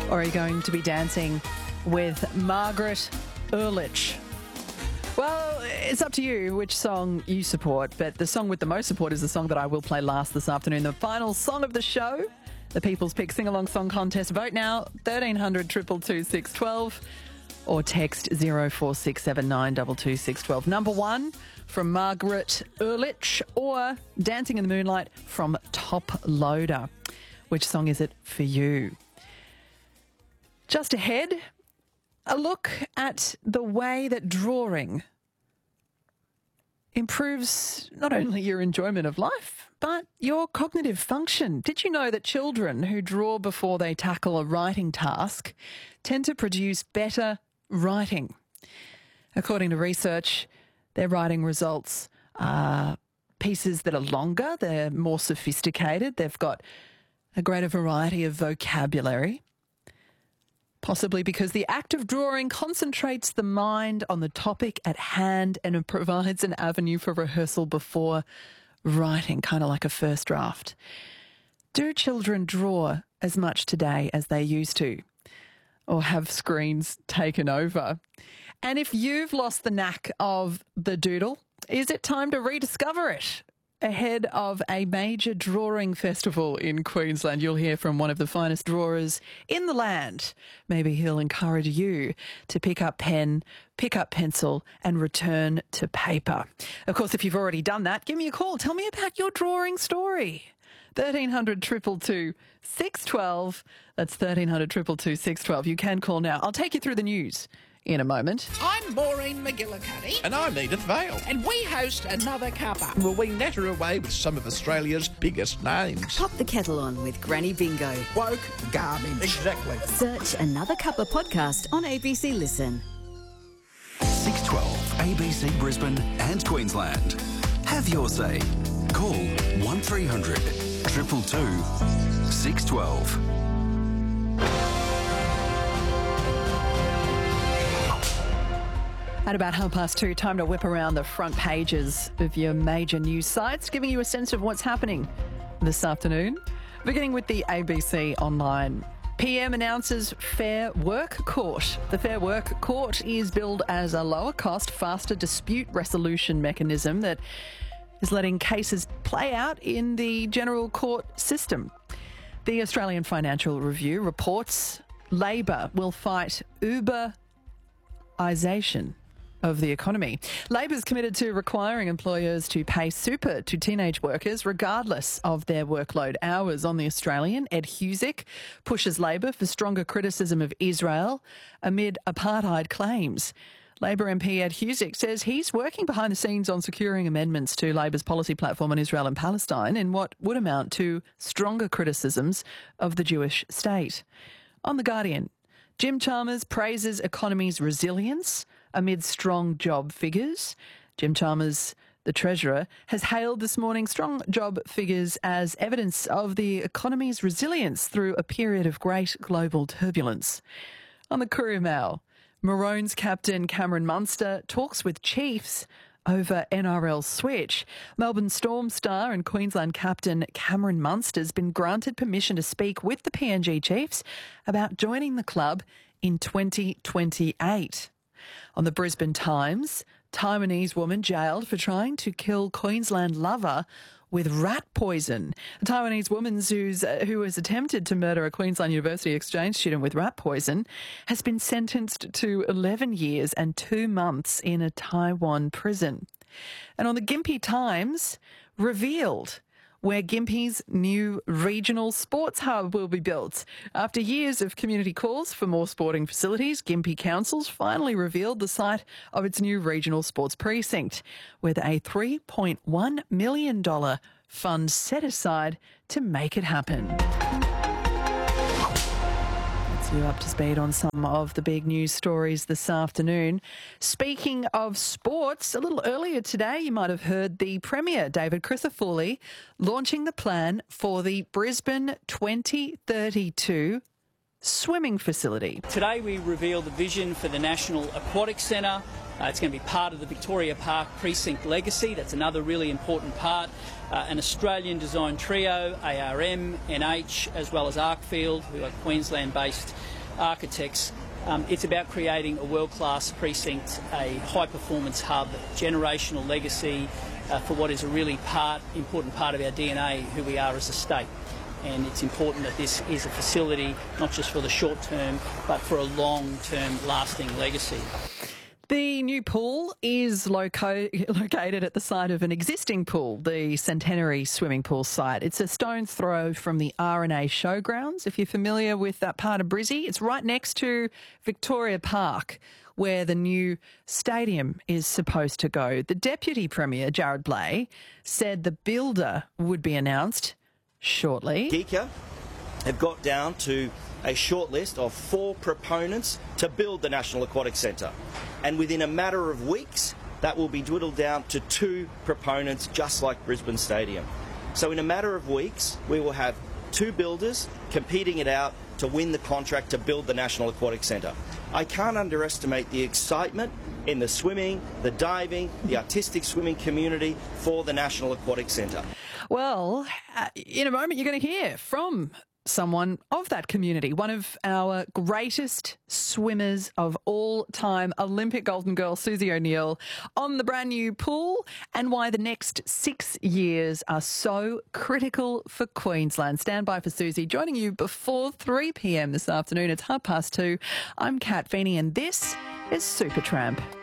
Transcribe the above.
Or are you going to be dancing with Margaret Ehrlich? Well, it's up to you which song you support, but the song with the most support is the song that I will play last this afternoon. The final song of the show, the People's Pick Sing-Along Song Contest. Vote now, 1300 222 612 or text 0467 612. Number one from Margaret Ehrlich or Dancing in the Moonlight from Top Loader. Which song is it for you? Just ahead, a look at the way that drawing improves not only your enjoyment of life, but your cognitive function. Did you know that children who draw before they tackle a writing task tend to produce better writing? According to research, their writing results are pieces that are longer, they're more sophisticated, they've got a greater variety of vocabulary. Possibly because the act of drawing concentrates the mind on the topic at hand and it provides an avenue for rehearsal before writing, kind of like a first draft. Do children draw as much today as they used to? Or have screens taken over? And if you've lost the knack of the doodle, is it time to rediscover it? Ahead of a major drawing festival in Queensland, you'll hear from one of the finest drawers in the land. Maybe he'll encourage you to pick up pen, pick up pencil and return to paper. Of course, if you've already done that, give me a call. Tell me about your drawing story. 1300 222 612. That's 1300 222 612. You can call now. I'll take you through the news in a moment. I'm Maureen McGillicuddy. And I'm Edith Vale. And we host Another Cuppa. Will we natter away with some of Australia's biggest names? Pop the kettle on with Granny Bingo. Woke garbage. Exactly. Search Another Cuppa podcast on ABC Listen. 612 ABC Brisbane and Queensland. Have your say. Call 1300 222 612. At about 2:30, time to whip around the front pages of your major news sites, giving you a sense of what's happening this afternoon. Beginning with the ABC Online. PM announces Fair Work Court. The Fair Work Court is billed as a lower cost, faster dispute resolution mechanism that is letting cases play out in the general court system. The Australian Financial Review reports Labor will fight Uberisation of the economy. Labor's committed to requiring employers to pay super to teenage workers regardless of their workload hours. On The Australian, Ed Husic pushes Labor for stronger criticism of Israel amid apartheid claims. Labor MP Ed Husic says he's working behind the scenes on securing amendments to Labor's policy platform on Israel and Palestine in what would amount to stronger criticisms of the Jewish state. On The Guardian, Jim Chalmers praises economy's resilience amid strong job figures. Jim Chalmers, the Treasurer, has hailed this morning's strong job figures as evidence of the economy's resilience through a period of great global turbulence. On the Courier Mail, Maroons captain Cameron Munster talks with Chiefs over NRL switch. Melbourne Storm star and Queensland captain Cameron Munster has been granted permission to speak with the PNG Chiefs about joining the club in 2028. On the Brisbane Times, Taiwanese woman jailed for trying to kill Queensland lover with rat poison. A Taiwanese woman who has attempted to murder a Queensland University exchange student with rat poison has been sentenced to 11 years and 2 months in a Taiwan prison. And on the Gympie Times, revealed where Gympie's new regional sports hub will be built. After years of community calls for more sporting facilities, Gympie Council's finally revealed the site of its new regional sports precinct, with a $3.1 million fund set aside to make it happen. You up to speed on some of the big news stories this afternoon. Speaking of sports, a little earlier today you might have heard the Premier, David Crisafulli, launching the plan for the Brisbane 2032 swimming facility. Today we reveal the vision for the National Aquatic Centre. It's going to be part of the Victoria Park Precinct legacy. That's another really important part. An Australian design trio, ARM, NH, as well as Arkfield, who are Queensland-based architects, it's about creating a world-class precinct, a high-performance hub, generational legacy for what is a really important part of our DNA, who we are as a state. And it's important that this is a facility not just for the short term, but for a long-term lasting legacy. The new pool is located at the site of an existing pool, the Centenary Swimming Pool site. It's a stone's throw from the R&A Showgrounds. If you're familiar with that part of Brizzy, it's right next to Victoria Park, where the new stadium is supposed to go. The Deputy Premier, Jared Blay, said the builder would be announced shortly. GECA have got down to a short list of 4 proponents to build the National Aquatic Centre. And within a matter of weeks, that will be dwindled down to 2 proponents, just like Brisbane Stadium. So in a matter of weeks, we will have 2 builders competing it out to win the contract to build the National Aquatic Centre. I can't underestimate the excitement in the swimming, the diving, the artistic swimming community for the National Aquatic Centre. Well, in a moment, you're going to hear from someone of that community, one of our greatest swimmers of all time, Olympic golden girl Susie O'Neill, on the brand new pool, and why the next 6 years are so critical for Queensland. Stand by for Susie, joining you before 3 p.m. this afternoon. It's 2:30. I'm Kat Feeney, and this is Supertramp.